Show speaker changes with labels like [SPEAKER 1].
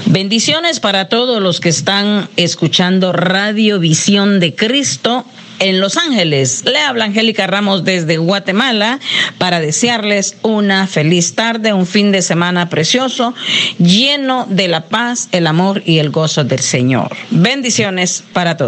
[SPEAKER 1] Bendiciones para todos los que están escuchando Radio Visión de Cristo en Los Ángeles. Le habla Angélica Ramos desde Guatemala para desearles una feliz tarde, un fin de semana precioso, lleno de la paz, el amor y el gozo del Señor. Bendiciones para todos.